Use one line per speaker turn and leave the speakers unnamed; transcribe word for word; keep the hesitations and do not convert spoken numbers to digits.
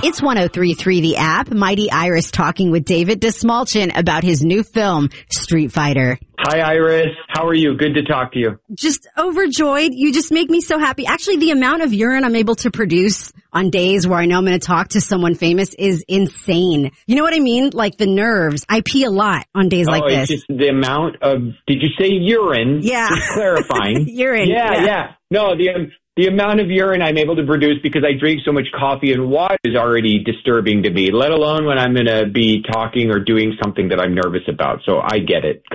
It's one oh three point three The App. Mighty Iris talking with David Desmalchin about his new film, Street Fighter.
Hi, Iris. How are you? Good to talk to you.
Just overjoyed. You just make me so happy. Actually, the amount of urine I'm able to produce on days where I know I'm going to talk to someone famous is insane. You know what I mean? Like the nerves. I pee a lot on days
oh,
like this.
It's just the amount of, did you say urine?
Yeah.
Just clarifying.
urine.
Yeah, yeah,
yeah.
No, the the amount of urine I'm able to produce because I drink so much coffee and water is already disturbing to me, let alone when I'm going to be talking or doing something that I'm nervous about. So I get it.